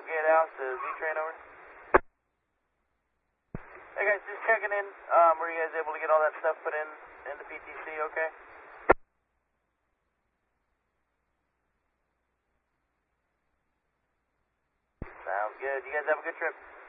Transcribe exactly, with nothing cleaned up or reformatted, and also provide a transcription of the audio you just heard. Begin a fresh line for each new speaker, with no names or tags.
Gate House to Z-Train, over. Hey guys, just checking in. Um, were you guys able to get all that stuff put in into P T C, okay? Sounds good. You guys have a good trip.